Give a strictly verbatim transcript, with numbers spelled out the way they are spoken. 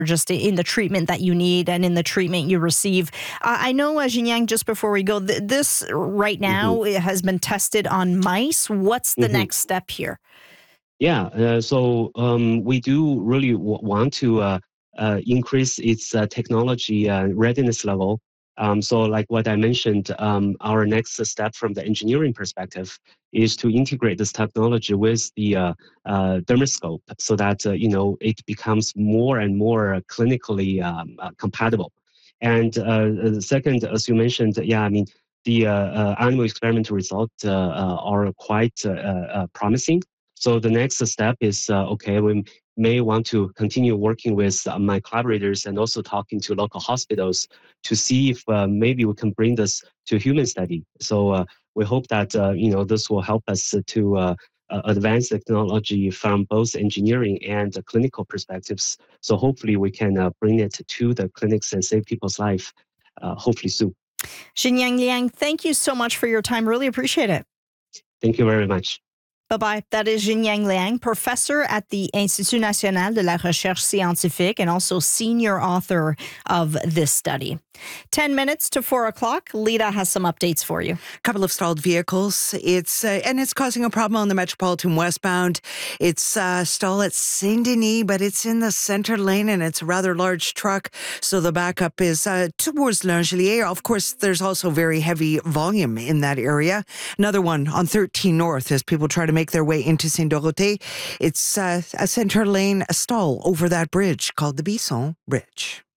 just in the treatment that you need and in the treatment you receive. Uh, I know, uh, Jinyang, just before we go, th- this right now Mm-hmm. it has been tested on mice. What's the Mm-hmm. next step here? Yeah, uh, so um, we do really w- want to uh, uh, increase its uh, technology uh, readiness level. Um, so like what I mentioned, um, our next step from the engineering perspective is to integrate this technology with the uh, uh, dermoscope so that, uh, you know, it becomes more and more clinically um, uh, compatible. And uh, the second, as you mentioned, yeah, I mean, the uh, uh, animal experimental results uh, uh, are quite uh, uh, promising. So the next step is, uh, okay, we may want to continue working with uh, my collaborators and also talking to local hospitals to see if uh, maybe we can bring this to human study. So uh, we hope that, uh, you know, this will help us to uh, uh, advance technology from both engineering and uh, clinical perspectives. So hopefully we can uh, bring it to the clinics and save people's life, uh, hopefully soon. Jinyang Liang, thank you so much for your time. Really appreciate it. Thank you very much. Bye-bye. That is Jinyang Liang, professor at the Institut National de la Recherche Scientifique and also senior author of this study. Ten minutes to four o'clock. Lita has some updates for you. A couple of stalled vehicles. It's uh, and it's causing a problem on the Metropolitan westbound. It's uh, stalled at Saint Denis, but it's in the center lane and it's a rather large truck. So the backup is uh, towards L'Angelier. Of course, there's also very heavy volume in that area. Another one on thirteen North as people try to make their way into Saint-Dorothée. It's uh, a center lane stall over that bridge called the Bisson Bridge.